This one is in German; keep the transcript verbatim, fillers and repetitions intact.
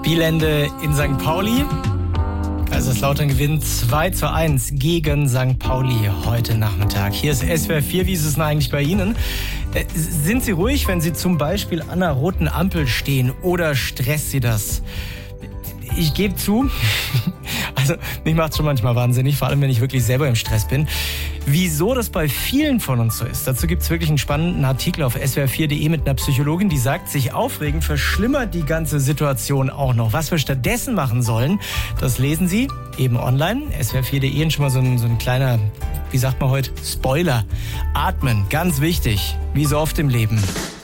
Spielende in Sankt Pauli. Kaiserslautern gewinnt zwei zu eins gegen Sankt Pauli heute Nachmittag. Hier ist S W R vier. Wie ist es denn eigentlich bei Ihnen? Äh, sind Sie ruhig, wenn Sie zum Beispiel an einer roten Ampel stehen, oder stresst Sie das? Ich gebe zu, also mich macht es schon manchmal wahnsinnig, vor allem wenn ich wirklich selber im Stress bin. Wieso das bei vielen von uns so ist, dazu gibt es wirklich einen spannenden Artikel auf S W R vier punkt de mit einer Psychologin, die sagt, sich aufregen verschlimmert die ganze Situation auch noch. Was wir stattdessen machen sollen, das lesen Sie eben online. S W R vier punkt de und schon mal so ein, so ein kleiner, wie sagt man heute, Spoiler. Atmen, ganz wichtig, wie so oft im Leben.